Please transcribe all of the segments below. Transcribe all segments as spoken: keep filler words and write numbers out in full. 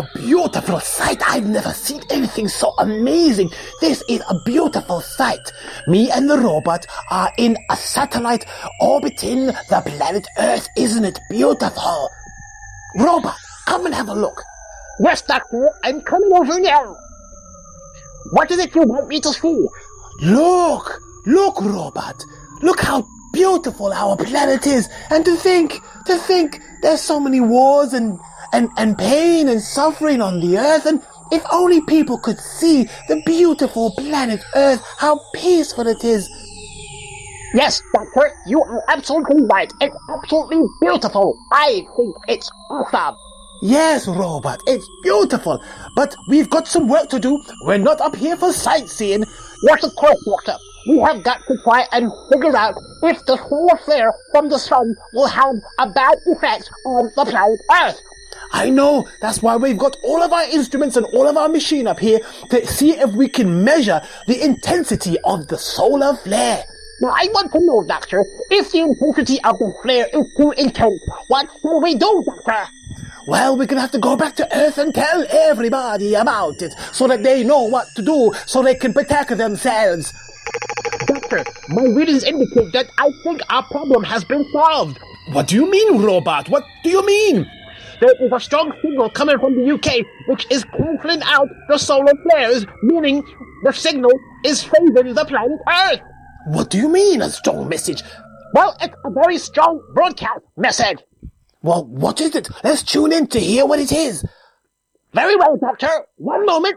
Beautiful sight. I've never seen anything so amazing. This is a beautiful sight. Me and the robot are in a satellite orbiting the planet Earth. Isn't it beautiful? Robot, come and have a look. Yes, Doctor, I'm coming over now. What is it you want me to see? Look, look, robot. Look how beautiful our planet is. And to think, to think there's so many wars and And, and pain and suffering on the earth, and if only people could see the beautiful planet Earth, how peaceful it is. Yes, Doctor, you are absolutely right. It's absolutely beautiful. I think it's awesome. Yes, Robot, it's beautiful, but we've got some work to do. We're not up here for sightseeing. Yes, of course, Doctor. We have got to try and figure out if the solar flare from the sun will have a bad effect on the planet Earth. I know, that's why we've got all of our instruments and all of our machine up here to see if we can measure the intensity of the solar flare. Now, I want to know, Doctor, if the intensity of the flare is too intense, what shall we do, Doctor? Well, we're gonna have to go back to Earth and tell everybody about it so that they know what to do so they can protect themselves. Doctor, my readings indicate that I think our problem has been solved. What do you mean, Robot? What do you mean? There is a strong signal coming from the U K, which is cancelling out the solar flares, meaning the signal is favoring the planet Earth. What do you mean, a strong message? Well, it's a very strong broadcast message. Well, what is it? Let's tune in to hear what it is. Very well, Doctor. One moment.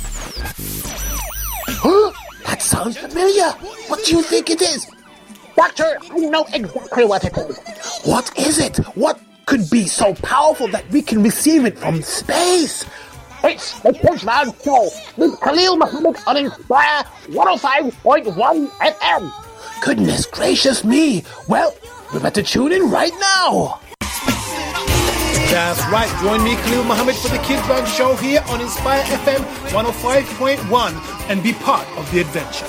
That sounds familiar. What do you think it is? Doctor, I know exactly what it is. What is it? What could be so powerful that we can receive it from space? It's the Kids Round Show with Khalil Muhammad on Inspire one oh five point one F M. Goodness gracious me. Well, we better tune in right now. That's right. Join me, Khalil Muhammad, for the Kids Round Show here on Inspire F M one oh five point one and be part of the adventure.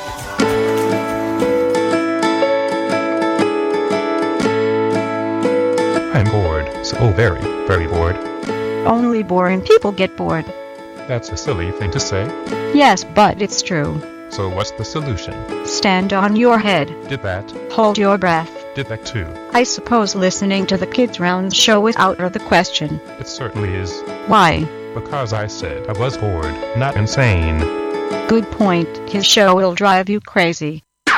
I'm bored, so very, very bored. Only boring people get bored. That's a silly thing to say. Yes, but it's true. So what's the solution? Stand on your head. Did that. Hold your breath. Did that too. I suppose listening to the Kids Round Show is out of the question. It certainly is. Why? Because I said I was bored, not insane. Good point. His show will drive you crazy.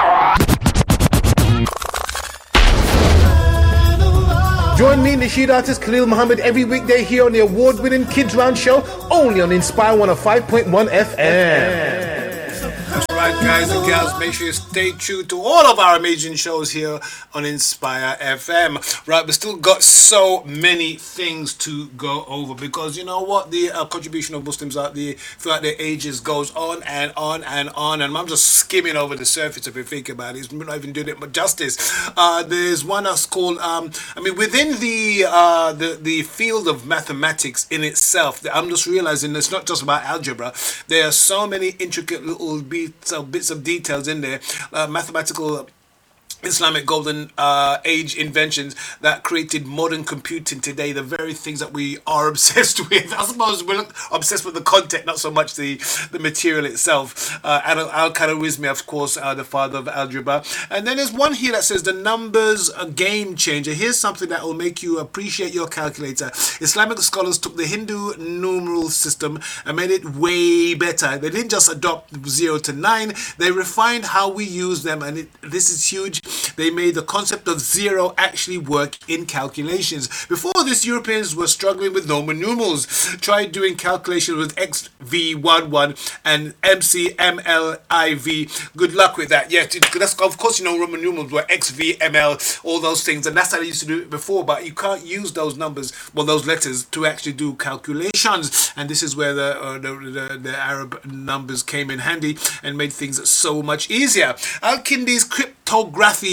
Join me, Nasheed artist Khalil Muhammad, every weekday here on the award-winning Kids Round Show, only on Inspire one oh five point one F M. That's right, guys and gals. Make sure you stay tuned to all of our amazing shows here on Inspire F M. Right, we still got so many things to go over because you know what? The uh, contribution of Muslims out there throughout their ages goes on and on and on. And I'm just skimming over the surface if you think about it. It's not even doing it much justice. Uh, there's one that's called, um, I mean, within the, uh, the, the field of mathematics in itself, I'm just realizing it's not just about algebra. There are so many intricate little bits of, bits of details in there, uh, mathematical Islamic golden uh, age inventions that created modern computing today, the very things that we are obsessed with. I suppose we're obsessed with the content, not so much the, the material itself. Uh, Al-Khawarizmi, of course, uh, the father of algebra. And then there's one here that says the numbers a game changer. Here's something that will make you appreciate your calculator. Islamic scholars took the Hindu numeral system and made it way better. They didn't just adopt zero to nine, they refined how we use them, and it, this is huge. They made the concept of zero actually work in calculations. Before this, Europeans were struggling with Roman numerals. Tried doing calculations with X V eleven and M C M L I V. Good luck with that. Yeah, that's, of course, you know, Roman numerals were X V M L, all those things, and that's how they used to do it before, but you can't use those numbers, well, those letters, to actually do calculations. And this is where the, uh, the, the, the Arab numbers came in handy and made things so much easier. Al-Kindi's cryptography.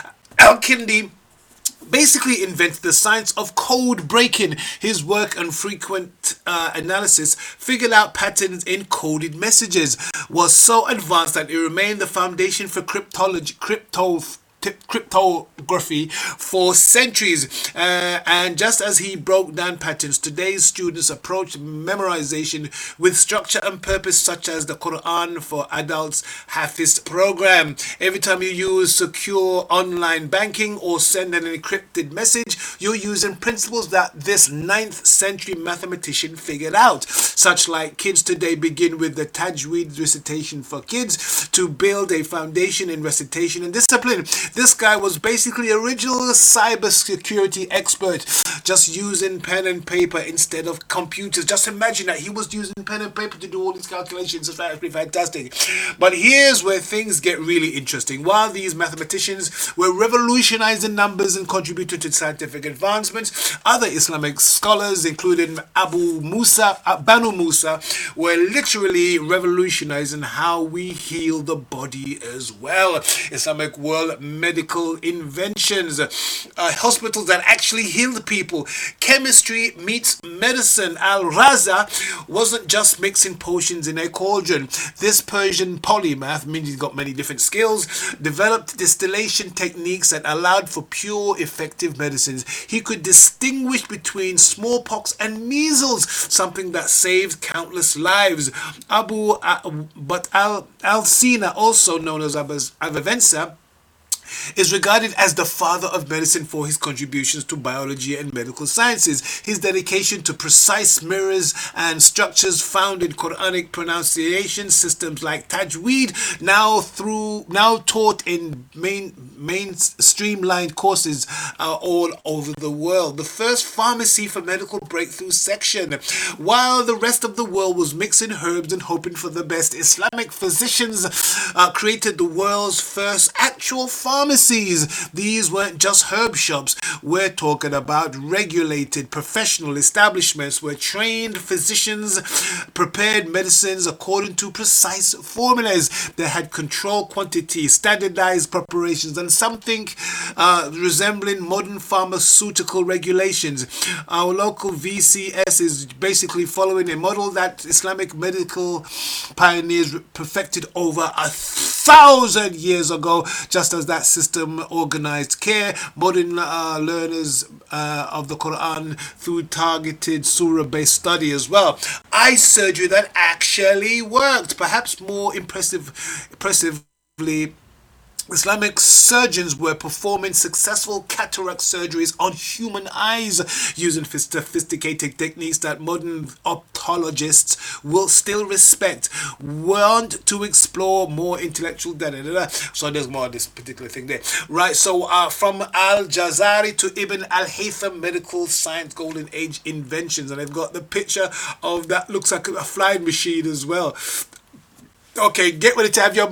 Al-Kindi basically invented the science of code breaking. His work on frequent uh, analysis figured out patterns in coded messages was so advanced that it remained the foundation for cryptology, crypto cryptography for centuries. Uh, and just as he broke down patterns, today's students approach memorization with structure and purpose, such as the Quran for Adults Hafiz program. Every time you use secure online banking or send an encrypted message, you're using principles that this ninth century mathematician figured out. Such like kids today begin with the Tajweed recitation for kids to build a foundation in recitation and discipline. This guy was basically original cybersecurity expert, just using pen and paper instead of computers. Just imagine that he was using pen and paper to do all these calculations. It's actually fantastic. But here's where things get really interesting. While these mathematicians were revolutionizing numbers and contributed to scientific advancements, other Islamic scholars, including Abu Musa, uh, Banu Musa, were literally revolutionizing how we heal the body as well. Islamic world medical inventions, uh, hospitals that actually healed people. Chemistry meets medicine. Al-Raza wasn't just mixing potions in a cauldron. This Persian polymath, means he's got many different skills, developed distillation techniques that allowed for pure, effective medicines. He could distinguish between smallpox and measles, something that saved countless lives. Abu uh, but Al Al-Sina, also known as Avicenna, is regarded as the father of medicine for his contributions to biology and medical sciences. His dedication to precise mirrors and structures found in Quranic pronunciation systems like Tajweed, now through now taught in main main streamlined courses uh, all over the world. The first pharmacy for medical breakthrough section. While the rest of the world was mixing herbs and hoping for the best, Islamic physicians uh, created the world's first actual pharmacies. These weren't just herb shops. We're talking about regulated professional establishments where trained physicians prepared medicines according to precise formulas. They had controlled quantity, standardized preparations, and something uh, resembling modern pharmaceutical regulations. Our local V C S is basically following a model that Islamic medical pioneers perfected over a thousand years ago. Just as that system organized care, modern uh, learners uh, of the Quran through targeted surah-based study as well. Eye surgery that actually worked. Perhaps more impressive, impressively, Islamic surgeons were performing successful cataract surgeries on human eyes using sophisticated techniques that modern ophthalmologists will still respect. Want to explore more intellectual da, da, da, da. So there's more of this particular thing there. Right, so uh, from Al-Jazari to Ibn Al-Haytham, medical science golden age inventions. And they've got the picture of that looks like a flying machine as well. Okay, get ready to have your